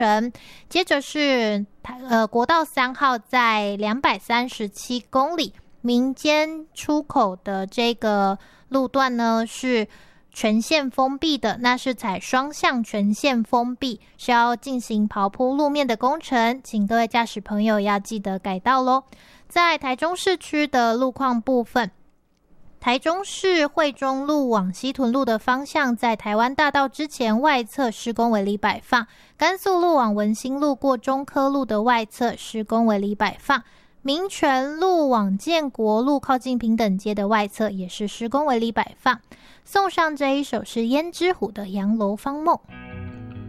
程。接着是国道3号在237公里民间出口的这个路段呢是全线封闭的，那是采双向全线封闭，是要进行刨铺路面的工程，请各位驾驶朋友要记得改道咯。在台中市区的路况部分，台中市惠中路往西屯路的方向，在台湾大道之前外侧施工围篱摆放；甘肃路往文心路过中科路的外侧施工围篱摆放；民权路往建国路靠近平等街的外侧也是施工围篱摆放。送上这一首是胭脂虎的《洋楼芳梦》。